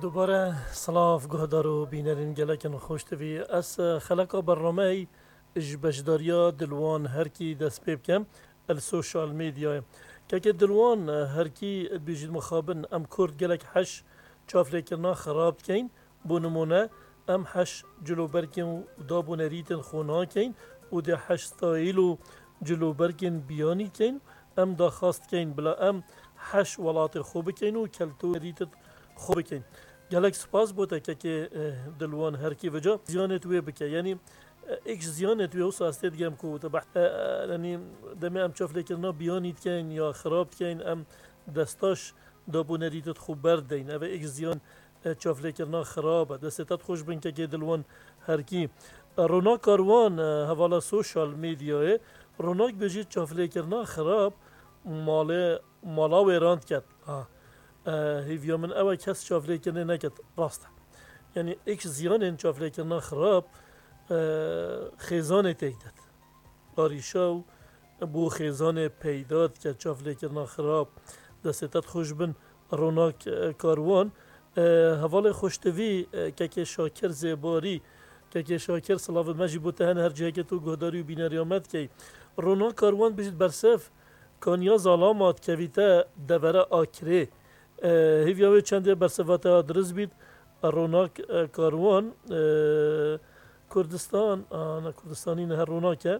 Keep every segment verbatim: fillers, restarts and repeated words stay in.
دوباره سلاف گهدار و بینرین گلکن خوشتوی از خلقا برنامه اج بجداریا دلوان هرکی دست پیب کم السوشال میدیا که که دلوان هرکی بیجید مخابن ام کرد گلک حش چافلیکرنا خراب کین بونمونه ام حش جلو برکن و دابون ریتن خونا کین و ده حش ستایل و جلو برکن بیانی کین ام دا خواست کین بلا ام حش ولات خوب کین و کلتو ریتت خوب کین گلک سپاس بوده که که دلوان هرکی وجا زیانت وی بکه یعنی ایک زیانت وی اوسا استید گم کو تبع یعنی دمی ام چاف لیکرنا بیانید کین یا خراب کین ام دستاش دابون ریتت خوب بردین اوه ایک زیان چاف لیکرنا خرابه دستت خوش بین که که دلوان هرکی رونا کاروان حوالا سوشال میدیاه روناک بجید چاف لیکرنا خراب مال مالا ویراند کرد هیویا من اوه کس چاف لیکرنه نکد راسته یعنی ایک زیان این چاف لیکرنا خراب خیزان تیدد آریشاو بو خیزان پیداد که چاف لیکرنا خراب دستت خوش بن روناک کاروان حوال خوشتوی که که شاکر زیباری که که شاکر صلاف مجی بوده هن هر جه که تو گهداری و بیناری آمد که روناک کاروان بجید برسف کانیا ظلامات کویتا دبره آکره هیویاوی چنده برسفات آدرس بید روناک کاروان کردستان آنا کردستانی نه روناکه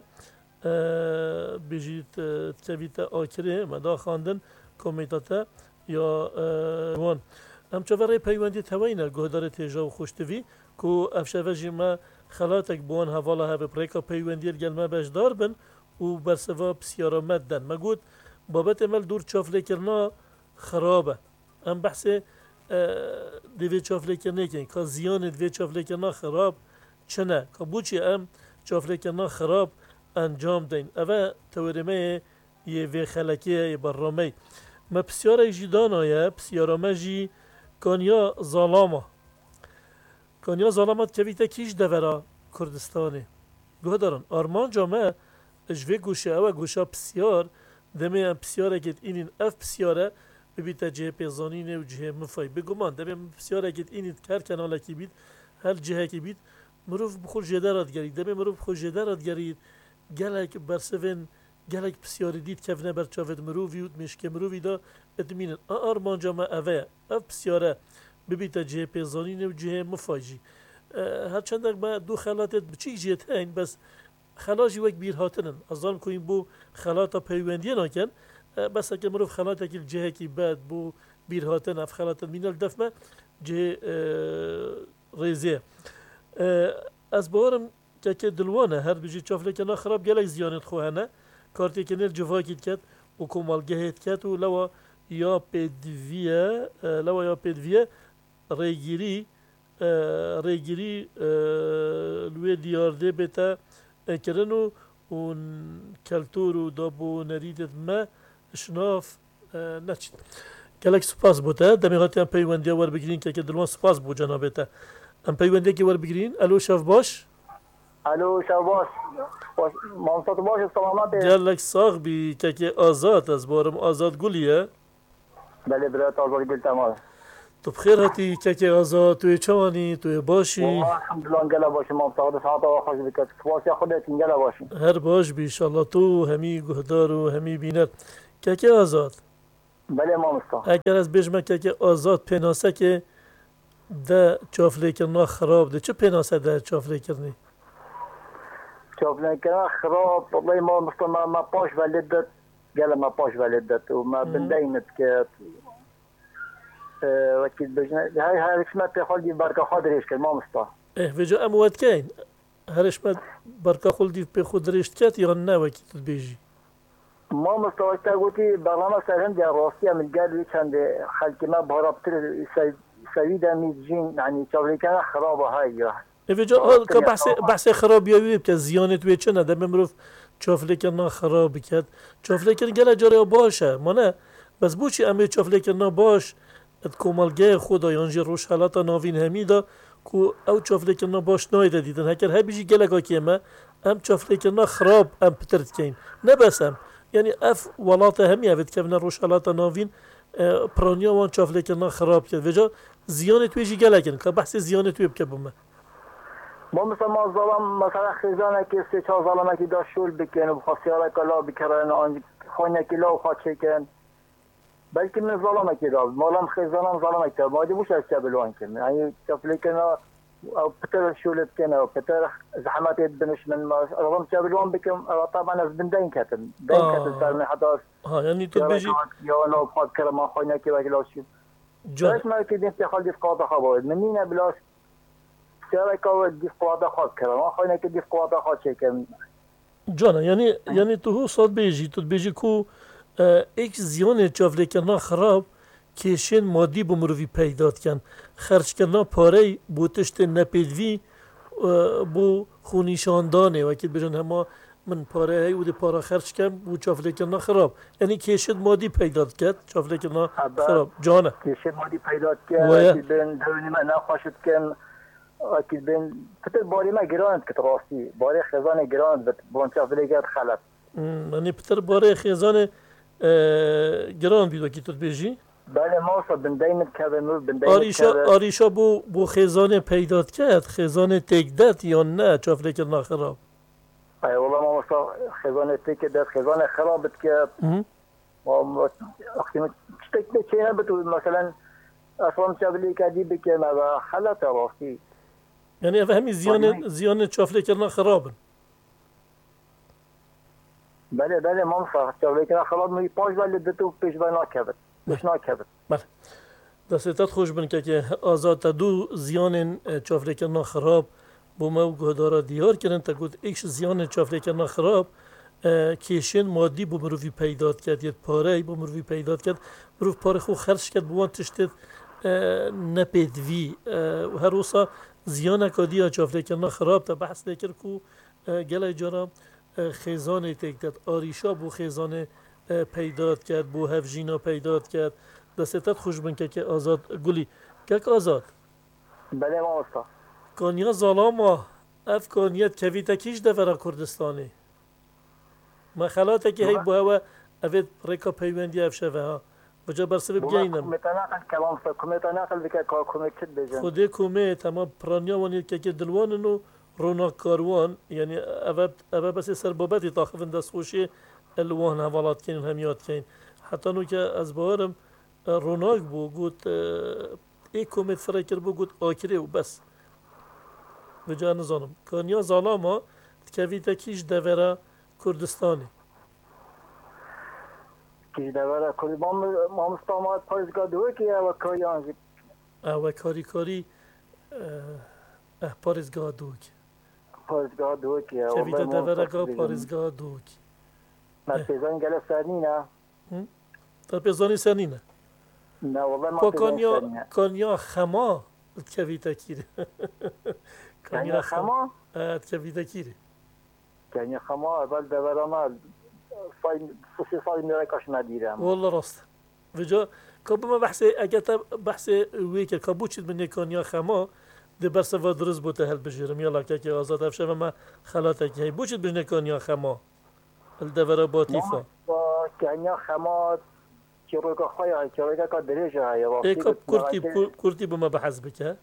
بجید کویتا آکره مدا خواندن کمیتاتا یا وان ام چواره پیوندی توینه گهدار تیجا و خوشتوی کو افشوجی ما خلاتک بوان حوالا هاو پریکا پیوندی گلمه بجدار بن و برسوا بسیارا مدن ما گود بابت امل دور چافله کرنا خرابه ام بحث دوی چافله کرنه کن که زیان دوی چافله کرنا خراب چنه که بوچی ام چافله کرنا خراب انجام دین اوه تورمه یه وی خلکیه یه برنامه ما بسیاره جی دانایه بسیاره ما جی کانیا ظلامه کانیا ظلامت کویتا کیش دورا کردستانه گوه دارن آرمان جامعه اجوه گوشه اوه گوشه بسیار دمه ام بسیاره گید اینین اف بسیاره ببیتا جه پیزانینه و جه مفای بگمان دمه بسیاره گید اینید که هر کناله کی بید هر جهه کی بید مروف بخور جده راد گرید دمه مروف بخور جده راد گرید گلک برسفن گلک بسیاری دید کفنه برچاوید مروفی و مشک مروفی دا ادمینن آرمان جامعه اوه اف بسیاره ببیتا جه پیزانینه و جه مفایجی هرچند ما دو خلاتت بچی جهت هین بس خلاجی وک بیر هاتنن ازان کوین بو خلاتا پیوندی نکن بس اگه مروف خلاتا که جهه کی بعد بو بیر هاتن اف خلاتا مینال دفمه جه ریزیه از بارم که که دلوانه هر بجی چافله که خراب گلک زیانت خوهنه کارتی که نر جواکید کد و کمالگهت کد و لوا یا پیدویه لوا یا پیدویه ریگیری ریگیری لوی دیارده بتا کرنو و کلتور و دابو نریدت ما شناف نچید گلک سپاس بوده دمیغاتی هم پیوندی ور بگیرین که که دلوان سپاس بو جنابتا هم پیوندی که ور بگیرین الو شف باش الو شف باش مامسات باش سلامت گلک ساغ بی که که آزاد از بارم آزاد گلیه بله برات آزاد گل تمام تو بخیر هاتی که که آزاد توی چوانی توی باشی والله الحمدلله انقلع باشی مامسات ساعت و خوش بکت سپاسی خودت انقلع باشی هر باش بی انشالله تو همی گهدار و همی بینر که که آزاد بله مامستا اگر از بجمه که که آزاد پناسه که ده چافله کرنا خراب ده چه پناسه ده چافله کرنی چافله کرنا خراب والله مامستا ما ما پاش ولدت قال ما باش ولدت وما بندينت ك وكيل بجنا هاي هاي اسمها خالدي بركه خضريش كلمه مسطا اه وجا اموات كاين هرش ما بركه خالدي بخضريش كات يغنى وكيل بيجي ما مسطا وقت قلتي برنامج سرهم دي روسيا من قال كان خالتي ما بهربتر سويدا ميزجين يعني شغلي كان خرابه هاي وجا که بحث بحث خرابیایی که زیانت وی چه نده ممروف چافله کرنا خراب کرد چافله کرد گله جاره باشه ما نه بس بوچی امی چافله کرنا باش ات کومالگه خدا یانجی روش حالاتا ناوین همیدا کو او چافله کرنا باش نایده دیدن هکر ها بیجی گله که کیمه ام چافله کرنا خراب ام پترد کین نه بس ام یعنی اف ولاتا همی اوید که روش حالاتا ناوین پرانیا وان چافله کرنا خراب کرد وجا زیان تویجی گلگن که بحث زیان توی بکه بومه ما مثلا ما ظلم مثلا خزانه که سه چهار ظلمه که داشت شول بکن و خاصیاره کلا بکرن آن خونه که لا خواهد چکن بلکه من ظلمه که داشت مالم خزانم ظلمه که داشت ما دیموش از چبلوان کن یعنی چفلی کنه او پتر شول بکنه و پتر زحمت بنش من ما رغم چبلوان بکن طبعا از بندین کتن دین کتن سر من حتی ها یعنی تو بیجی یا لا خواهد کرم ما خونه که وقت لاشیم جان باش ما که دیم تخال دیف قاطع خواهد من نینه بلاش سیاره که دیف قاطع خواهد کرم ما خونه که دیف قاطع خواهد چکن جانا یعنی یعنی تو هو صاد بیجی تو بیجی کو ایک زیان چافله کنا خراب کشن مادی بو مروی پیدات کن خرج کنا پاره بو تشت نپیدوی بو خونیشاندانه وکیل بجن هما من پاره هی و دی پاره خرج کم بو چافله کنا خراب یعنی کشن مادی پیدات کرد چافله کنا خراب جانا کشن مادی پیدات کرد که بین دونی من نخواشد کن که بین پتر باری ما گراند که راستی باری خزان گراند بون چافله کرد خلط یعنی پتر باری خزان گران بیدو که تو بیجی بله ما صد بندین کردن بندین آریشا آریشا بو بو خزانه پیدات کرد خزانه تکدت یا نه چافله کنا خراب ای والله ما مثلا خزانه تکدت خزانه خرابت کرد ما وقتی تکدت چه نبتو مثلا اصلا چافله کردی بکنه و خلط راستی یعنی همین زیان زیان چافله کنا خرابن بله بله ما مثلا چافله کنا خراب می پاش ولی دتو پیش بنا کرد مش نکرد بله دستت خوش بن که آزاد دو زیان چافله کنا خراب بو ما گهدارا دیار کردن تا گفت ایکش زیان چافله کنا خراب کیشن مادی بو مروی پیدات کرد یه پاره بو مروی پیدات کرد مروی پاره خو خرج کرد بوان تشتت نپیدوی و هر روسا زیان کادی چافله کنا خراب تا بحث نکر کو گله جارا خزانه تکدت آریشا بو خزانه پیدات کرد بو هفجینا پیدات کرد دستت خوش بن که آزاد گلی که آزاد بله ما استا کانیا زالاما اف کانیت کویتا کیش دفرا کردستانی مخلاته که هی بو هوا اوید ریکا پیوندی افشوه ها بجا برسبب گینم کمتناقل کلام سا کمتناقل بکه که کمکت بجن خوده کمه تمام پرانیا وانید که که دلواننو روناک کاروان یعنی اوه بس سربابتی تاخفن دست خوشی الوان حوالات کن همیات کن حتی نو که از باورم روناک بو گوت ای کومت فرکر بو گوت آکره و بس و جا نزانم کانیا زالاما کویتا کیش دوره کردستانی کیش دوره کردستانی ما مستامات پایزگاه دوه که او کاری آنجی او کاری کاری اه پایزگاه دوه که پایزگاه دوه که کویتا دوره که پایزگاه دوه که مرپیزان گله سرنی نه مرپیزانی سرنی نه نه والله مرپیزانی سرنی نه کانیا خما کویتا کیره کانیا خما کویتا کیره کانیا خما اول دوره ما سوسی سالی میره کاش ندیرم والله راست وجا کابو ما بحث اگه تا بحث ویکه کابو چید من کانیا خما ده برس و درست بوده هل بجیرم یالا که که آزاد افشه و ما خلاته که بو چید بجنه کانیا خما الدوره باطیفا کانیا خما چروکا خواهی چروکا که دریجه های ای کب کرتی کرتی بما بحث بکه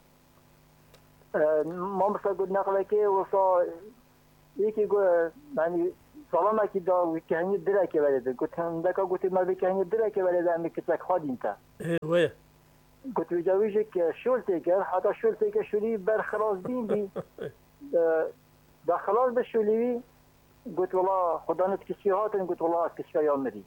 ما مثلا گود نقله که وصا یکی گو یعنی سلام اکی دا ویکهنی دره که ولیده گوت هندکا گوتی ما ویکهنی دره که ولیده امی کتک خادیم تا ویه گوت ویجاویجه که شول تیکر حتی شول تیکر شولی برخلاص بین بی دا خلاص به شولیوی گوت والله خدا نت کسی هاتن گوت والله از کسی ها مری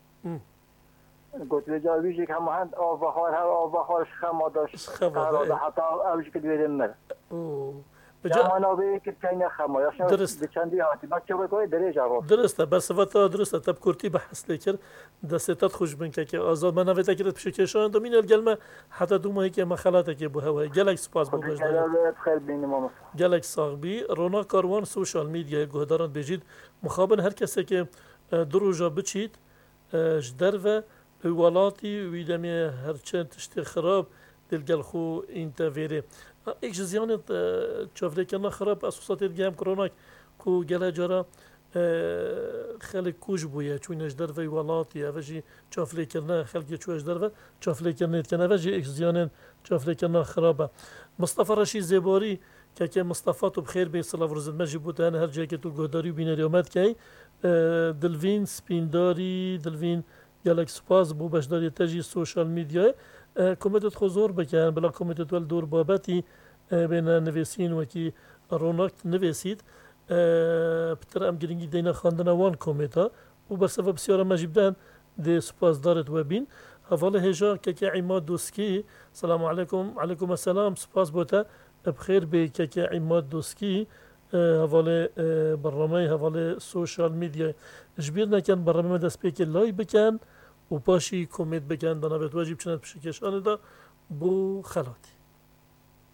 گوت ویجاویجه که همه هند آف بخار هر آف بخارش خما داشت حتی اوش که دویده مر جامانه که چینه خما یا درست چندی هاتی بچه بگوی دریجه رو درسته بس وقتا درسته تب کرتی بحث لیکر دستت خوش بن که آزاد من نویت کرد پیش کشان دومین الگلمه حتی دو ماهی که مخالات که بو هوای گلک سپاس بو بجدار گلک صاحبی رونا کاروان سوشال میدیا گهداران بجید مخابن هر کسی که دروجا بچید جدر و ولاتی ویدمی هرچند تشتی خراب دلگل خو اینتا ویره ایک زیانت چافله کنا خراب اساسات دیگه هم کروناک کو گله جارا خلق کوش بویه چونش در وی ولاتی اوجی چافلی کرنه خلقی چوش در و چافلی کرنه کنه اوجی اکسیانن چافلی کرنه خرابه مصطفى رشید زیباری که که مصطفى تو بخیر به صلاح ورزد مجی بوده هر جایی که تو گهداری و بینری آمد که دلوین سپینداری دلوین گلک سپاس بو بشداری تجی سوشال میدیا کمیتت خوزور بکن بلا کمیتت ول دور بابتی بین نویسین و کی روناکت نویسید پتر ام گرینگی دینا خواندن وان کمیتا و بر سبب بسیار مجیبدن دی سپاس دارد و بین حواله هجا که که عماد دوسکی سلام علیکم علیکم السلام سپاس بوده بخیر به که که عماد دوسکی حواله برنامه حواله سوشال میدیا جبیر نکن برنامه دست پیک لای بکن و پاشی کمیت بکن دانه بهت واجب چند بشه کشانه دا بو خلاتی